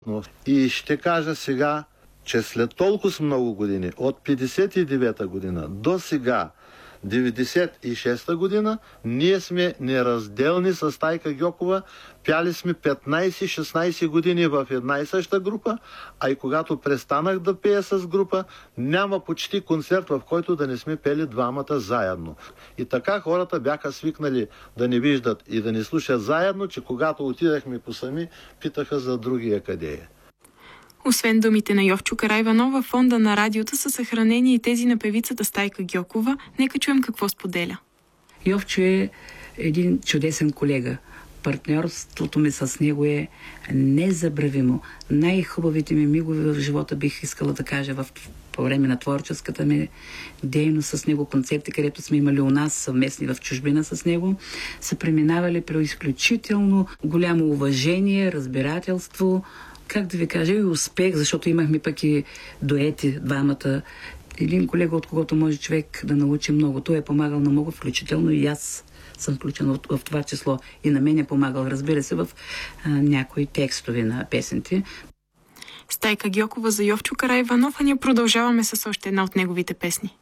И ще кажа сега, че след толкова много години, от 59-та година до сега, 96-та година, ние сме неразделни с Стайка Гьокова. Пяли сме 15-16 години в една и съща група, а и когато престанах да пея с група, няма почти концерт, в който да не сме пели двамата заедно. И така хората бяха свикнали да ни виждат и да ни слушат заедно, че когато отидахме по сами, питаха за другия къде е. Освен думите на Йовчо Караиванов, във фонда на радиото са съхранени и тези на певицата Стайка Гьокова. Нека чуем какво споделя. Йовчо е един чудесен колега. Партньорството ми с него е незабравимо. Най-хубавите ми мигове в живота, бих искала да кажа, по време на творческата ми дейност с него, концерти, където сме имали у нас съвместни в чужбина с него, са преминавали при изключително голямо уважение, разбирателство, как да ви кажа, и успех, защото имахме пък и дуети двамата. Един колега, от когото може човек да научи много. Той е помагал на много, включително и аз съм включена в това число. И на мен е помагал, разбира се, в някои текстове на песните. Стайка Гьокова за Йовчо Караиванов, а ние продължаваме с още една от неговите песни.